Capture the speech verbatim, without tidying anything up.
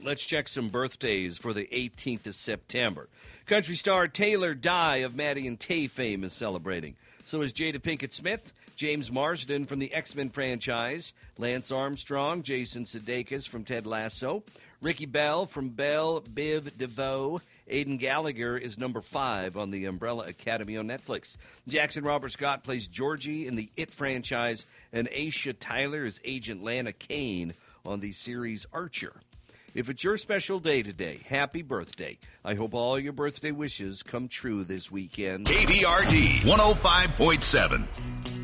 let's check some birthdays for the eighteenth of September. Country star Taylor Dye of Maddie and Tay fame is celebrating. So is Jada Pinkett Smith, James Marsden from the X-Men franchise, Lance Armstrong, Jason Sudeikis from Ted Lasso, Ricky Bell from Belle Biv DeVoe. Aidan Gallagher is number five on the Umbrella Academy on Netflix. Jackson Robert Scott plays Georgie in the It franchise, and Aisha Tyler is Agent Lana Kane on the series Archer. If it's your special day today, happy birthday. I hope all your birthday wishes come true this weekend. K B R D one oh five point seven.